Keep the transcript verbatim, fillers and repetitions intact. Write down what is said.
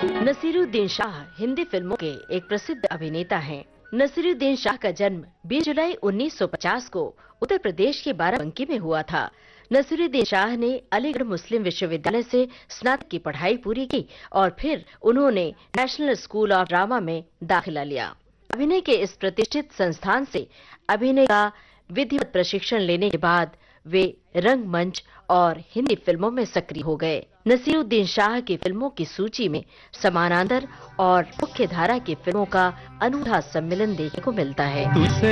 नसीरुद्दीन शाह हिंदी फिल्मों के एक प्रसिद्ध अभिनेता हैं। नसीरुद्दीन शाह का जन्म बीस जुलाई उन्नीस सौ पचास को उत्तर प्रदेश के बाराबंकी में हुआ था। नसीरुद्दीन शाह ने अलीगढ़ मुस्लिम विश्वविद्यालय से स्नातक की पढ़ाई पूरी की और फिर उन्होंने नेशनल स्कूल ऑफ ड्रामा में दाखिला लिया। अभिनय के इस प्रतिष्ठित संस्थान से अभिनय का विधिवत प्रशिक्षण लेने के बाद वे रंगमंच और हिंदी फिल्मों में सक्रिय हो गए। नसीरुद्दीन शाह की फिल्मों की सूची में समानांतर और मुख्य धारा की फिल्मों का अनूठा सम्मिलन देखने को मिलता है।